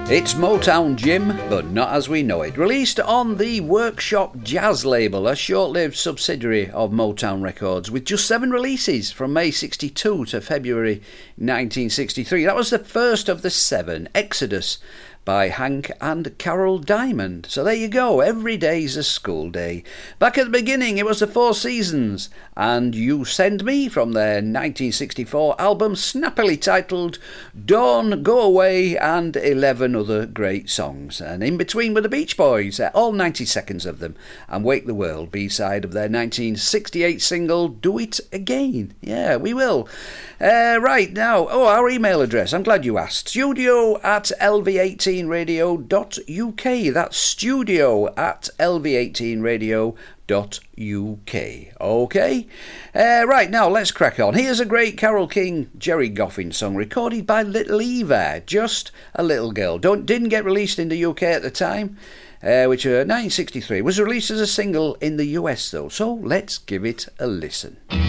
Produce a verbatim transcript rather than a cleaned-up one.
It's Motown Jim, but not as we know it. Released on the Workshop Jazz label, a short-lived subsidiary of Motown Records, with just seven releases from May sixty-two to February nineteen sixty-three. That was the first of the seven, Exodus, by Hank and Carol Diamond. So there you go, every day's a school day. Back at the beginning, it was the Four Seasons, and You Send Me from their nineteen sixty-four album, snappily titled Dawn, Go Away, and eleven other great songs. And in between were the Beach Boys, all ninety seconds of them, and Wake the World, B-side of their nineteen sixty-eight single Do It Again. Yeah, we will. Uh, right, now, oh, our email address, I'm glad you asked, studio at L V eighteen radio dot U K. That's studio at L V eighteen radio dot U K. Okay? Uh, right, now let's crack on. Here's a great Carole King, Jerry Goffin song recorded by Little Eva, Just a Little Girl. Don't, didn't get released in the U K at the time, uh, which uh, nineteen sixty-three. Was released as a single in the U S though, so let's give it a listen.